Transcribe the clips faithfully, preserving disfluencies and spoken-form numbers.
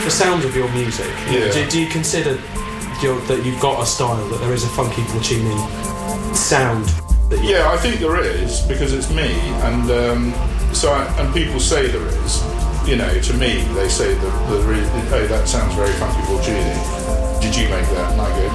the sound of your music, Yeah. do, do you consider your, that you've got a style, that there is a Funky Porcini sound? That you Yeah, I think there is, because it's me, and um, so I, and people say there is. You know, to me, they say that there is. Oh, that sounds very Funky Porcini. Did you make that? And I go,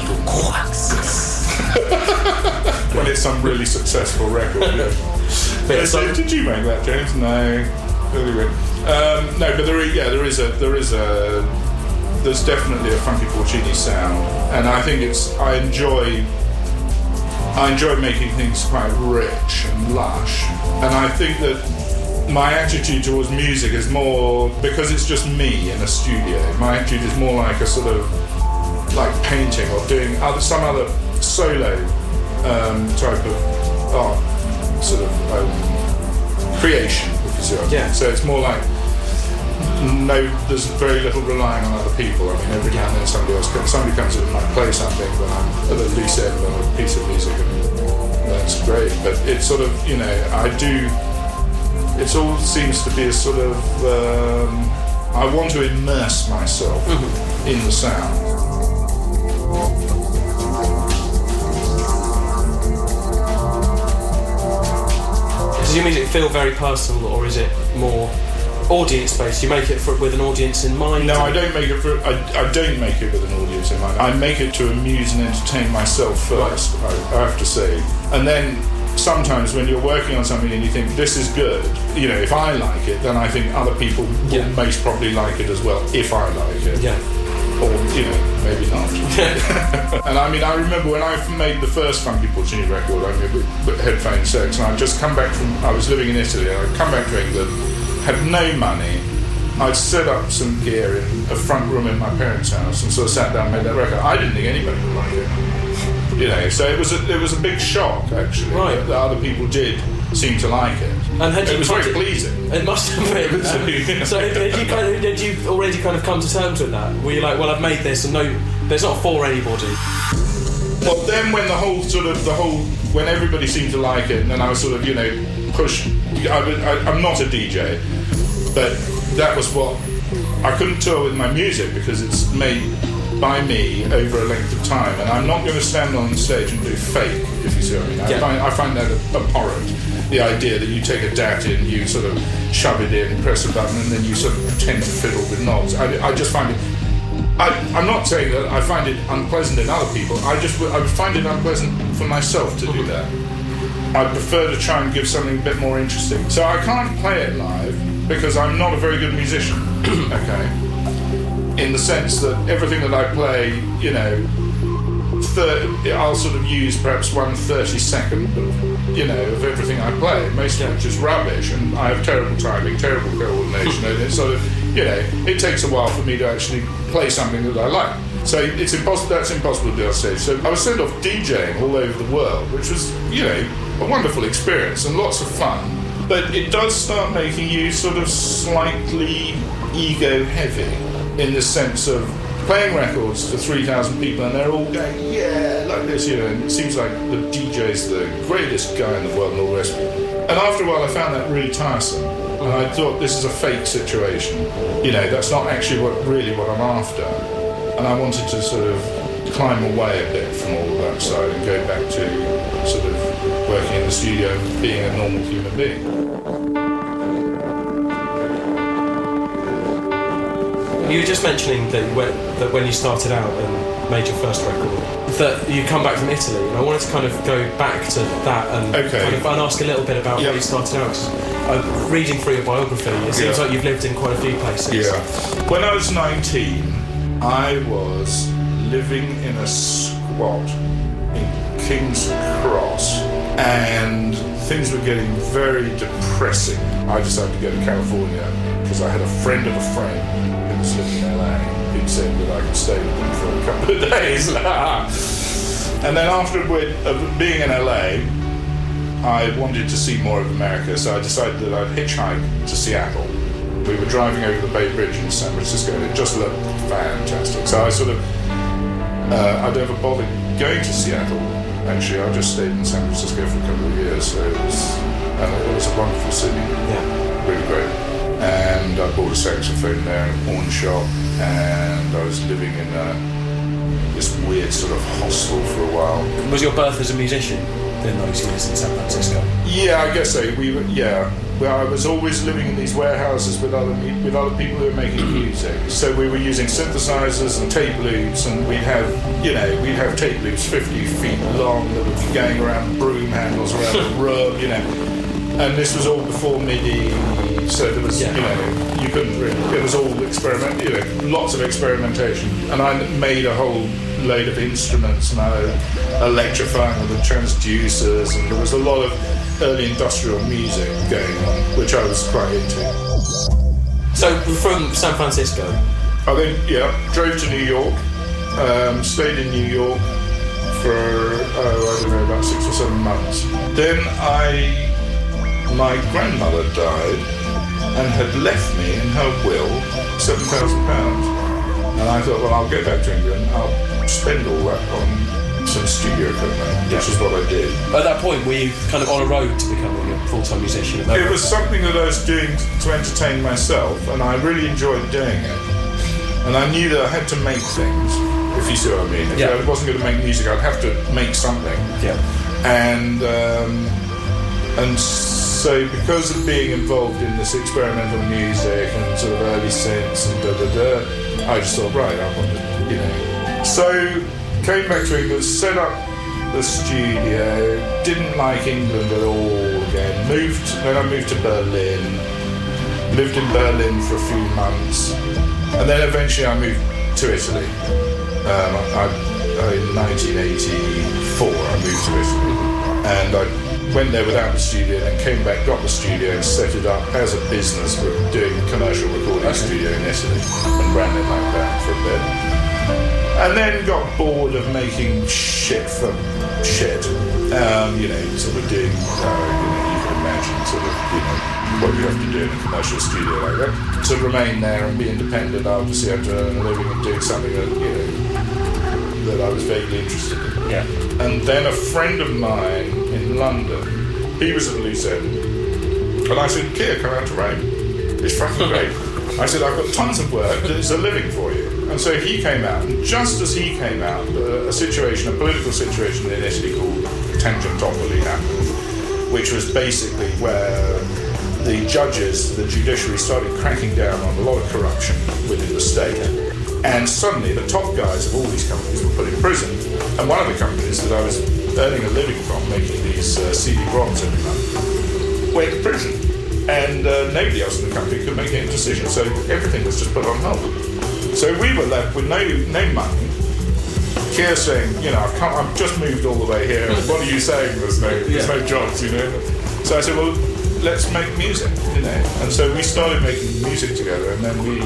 no. When it's some really successful record. Yeah. They say, did you make that, James? No. Anyway, um, no, but there is. Yeah, there is a. There is a. There's definitely a Funky Porcini sound, and I think it's. I enjoy. I enjoy making things quite rich and lush, and I think that my attitude towards music is more, because it's just me in a studio, my attitude is more like a sort of like painting or doing other, some other solo um, type of art sort of um, creation, if you see what I mean. Yeah. So it's more like no, there's very little relying on other people. I mean, every now and then somebody else comes, somebody comes in and might play something, but I'm at the loose end of a piece of music, and that's great. But it's sort of, you know, I do. It all seems to be a sort of. Um, I want to immerse myself mm-hmm. in the sound. Does your music feel very personal, or is it more audience-based? You make it for, with an audience in mind? No, I don't make it for. I, I don't make it with an audience in mind. I make it to amuse and entertain myself first. Right. I, I have to say, and then sometimes when you're working on something and you think this is good, you know, if I like it, then I think other people yeah. will most probably like it as well. If I like it, yeah. Or, you know, maybe not. And I mean, I remember when I made the first Funky Porcini record, I mean, with, with Headphone Sex, and I'd just come back from, I was living in Italy, and I'd come back to England, had no money, I'd set up some gear in a front room in my parents' house, and sort of sat down and made that record. I didn't think anybody would like it. You know, so it was a, it was a big shock, actually, right. that, that other people did seem to like it. And had it you was very it, pleasing. It must have been. So did you, kind of, did you already kind of come to terms with that? Were you like, well, I've made this, and no, there's not for anybody? Well, then when the whole sort of, the whole, when everybody seemed to like it, and then I was sort of, you know, pushed, I, I, I'm not a D J, but that was what, I couldn't tour with my music because it's made by me over a length of time, and I'm not going to stand on stage and do fake, if you see what I mean. I, yeah. find, I find that abhorrent. The idea that you take a D A T in, you sort of shove it in, press a button, and then you sort of pretend to fiddle with knobs. I, I just find it. I, I'm not saying that I find it unpleasant in other people. I just I would find it unpleasant for myself to do that. I prefer to try and give something a bit more interesting. So I can't play it live because I'm not a very good musician. Okay. In the sense that everything that I play, you know, thir- I'll sort of use perhaps one thirty second of, you know, of everything I play, most of which is rubbish, and I have terrible timing, terrible coordination, and it's sort of, you know, it takes a while for me to actually play something that I like. So it's impossible. That's impossible to do on stage. So I was sent off DJing all over the world, which was, you know, a wonderful experience and lots of fun. But it does start making you sort of slightly ego heavy, in the sense of playing records to three thousand people and they're all going, yeah, like this, you know, and it seems like the D J's the greatest guy in the world and all the rest of it. And after a while I found that really tiresome, and I thought, this is a fake situation, you know, that's not actually what really what I'm after. And I wanted to sort of climb away a bit from all of that side and go back to sort of working in the studio and being a normal human being. You were just mentioning that when, that when you started out and made your first record, that you come back from Italy, and I wanted to kind of go back to that and okay. kind of and ask a little bit about yep. where you started out. Uh, reading through your biography, it seems yeah. like you've lived in quite a few places. Yeah. When I was nineteen, I was living in a squat in King's Cross, and things were getting very depressing. I decided to go to California because I had a friend of a friend who was living in L A who'd said that I could stay with him for a couple of days. And then after being in L A, I wanted to see more of America, so I decided that I'd hitchhike to Seattle. We were driving over the Bay Bridge in San Francisco, and it just looked fantastic. So I sort of, uh, I'd never bothered going to Seattle. Actually, I just stayed in San Francisco for a couple of years, so it was, and it was a wonderful city. Yeah, really great. And and I bought a saxophone there in a pawn shop, and I was living in a, this weird sort of hostel for a while. Was your birth as a musician in those years in San Francisco? Yeah, I guess so. We were, yeah. Well, I was always living in these warehouses with other with other people who were making music. So we were using synthesizers and tape loops, and we'd have, you know, we'd have tape loops fifty feet long that would be going around broom handles around the room, you know. And this was all before MIDI, so there was, yeah. you know, you couldn't really. It was all experiment, you know, lots of experimentation. And I made a whole load of instruments, and I was electrifying with the transducers, and there was a lot of early industrial music going on, which I was quite into. So from San Francisco? I then, yeah, drove to New York, um, stayed in New York for, oh, I don't know, about six or seven months. Then I, my grandmother died and had left me in her will seven thousand pounds. And I thought, well, I'll go back to England, I'll spend all that on some studio equipment, which is what I did. At that point, were you kind of on a road to becoming a full-time musician? It was something that I was doing to entertain myself, and I really enjoyed doing it. And I knew that I had to make things, if you see what I mean. If yeah. I wasn't going to make music, I'd have to make something. Yeah. And um, and so because of being involved in this experimental music and sort of early synths and da da da, I just thought, right, I want to, you know. So came back to England, set up the studio, didn't like England at all again, moved, then I moved to Berlin, lived in Berlin for a few months, and then eventually I moved to Italy. Um, I, I, in nineteen eighty-four I moved to Italy, and I went there without the studio, then came back, got the studio and set it up as a business, with doing commercial recording okay. studio in Italy, and ran it like that for a bit. And then got bored of making shit for shit. Um, you know, sort of doing, uh, you know, you can imagine sort of, you know, what you have to do in a commercial studio like that. To remain there and be independent, I obviously had to earn a living and do something that, you know, that I was vaguely interested in. Yeah. And then a friend of mine in London, he was at the loose end, and I said, Keir, come out to Rome. It's fucking great. I said, I've got tons of work, there's a living for you. And so he came out, and just as he came out, uh, a situation, a political situation in Italy called Tangentopoli happened, which was basically where the judges, the judiciary, started cracking down on a lot of corruption within the state. And suddenly the top guys of all these companies were put in prison. And one of the companies that I was earning a living from, making these uh, C D-ROMs every month, went to prison. And uh, nobody else in the company could make any decision, so everything was just put on hold. So we were left with no no money. Keir saying, you know, I've, come, I've just moved all the way here. What are you saying? There's no, there's yeah. no jobs, you know. So I said, well, let's make music, you know. And so we started making music together, and then we,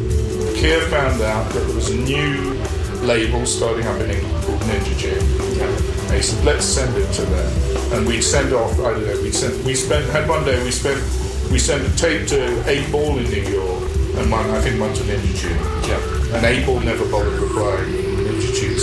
Keir found out that there was a new label starting up in England called Ninja Tune. Yeah. And he said, let's send it to them. And we'd send off, I don't know, we'd send, we spent, had one day we spent, we sent a tape to eight ball in New York, and one, I think one to Ninja Tune. Yeah. And eight ball never bothered replying. Ninja Tune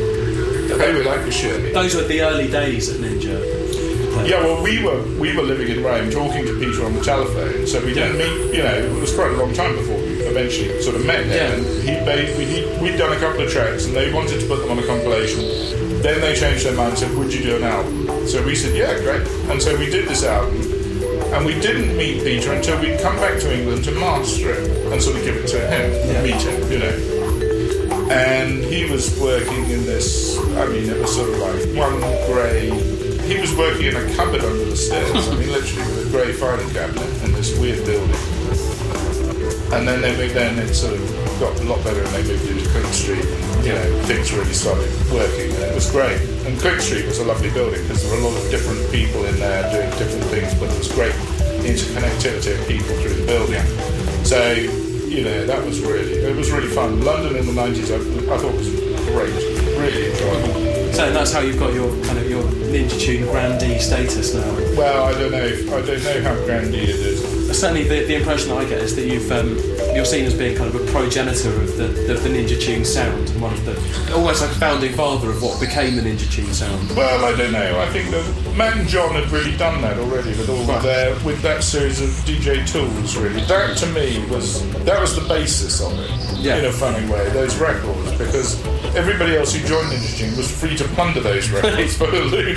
said, hey, we like your shit. Those were the early days at Ninja. Yeah, well, we were we were living in Rome, talking to Peter on the telephone, so we didn't meet, you know, it was quite a long time before we eventually sort of met him. Yeah. And he made, he, we'd done a couple of tracks, and they wanted to put them on a compilation. Then they changed their mind and said, would you do an album? So we said, yeah, great. And so we did this album, and we didn't meet Peter until we'd come back to England to master it and sort of give it to him, yeah. meet him, you know. And he was working in this, I mean, it was sort of like one grey, he was working in a cupboard under the stairs, I mean, literally with a grey filing cabinet in this weird building. And then they moved, then it sort of got a lot better, and they moved into Clint Street, and, you know, things really started working, and it was great. And Clint Street was a lovely building, because there were a lot of different people in there doing different things, but there was great interconnectivity of people through the building. So, you know, that was really, it was really fun. London in the nineties, I, I thought was great, really enjoyable. So that's how you've got your kind of your Ninja Tune grandee status now. Well, I don't know. If, I don't know how grandee it is. Certainly, the, the impression that I get is that you've um, you're seen as being kind of a progenitor of the, of the Ninja Tune sound, and one of the almost like a founding father of what became the Ninja Tune sound. Well, I don't know. I think that Matt and John had really done that already with all Right. of their with that series of D J tools. Really, that to me was that was the basis of it. Yeah. In a funny way, those records, because everybody else who joined Ninja Tune was free to plunder those records for the loot,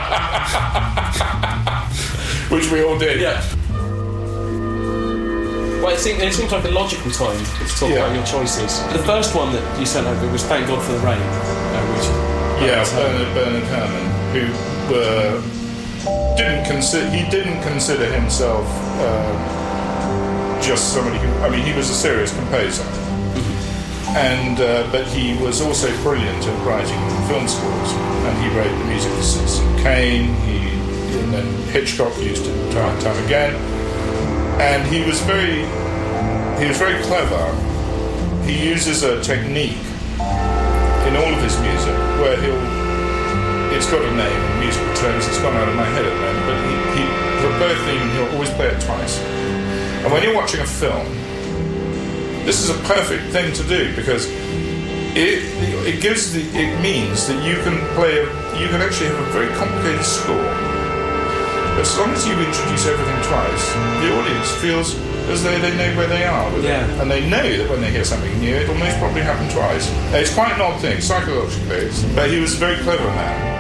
which we all did. Yeah. Well, it seems, it seems like a logical time to talk Yeah. about your choices. The first one that you sent over was "Thank God for the Rain," uh, which Yeah, Bernard Bernard Herrmann, who were didn't consider he didn't consider himself uh, just somebody who. I mean, he was a serious composer, and uh, but he was also brilliant at writing film scores, and he wrote the music for Citizen Kane. He and then Hitchcock used it time and time again, and he was very he was very clever. He uses a technique in all of his music where he'll. It's got a name in musical terms, it's gone out of my head at the moment, but he, he, for both theme, he'll always play it twice. And when you're watching a film, this is a perfect thing to do because it it gives the it means that you can play a, you can actually have a very complicated score. But as long as you introduce everything twice, the audience feels as though they know where they are with Yeah. it. And they know that when they hear something new, it'll most probably happen twice. It's quite an odd thing, psychologically, but he was very clever in that.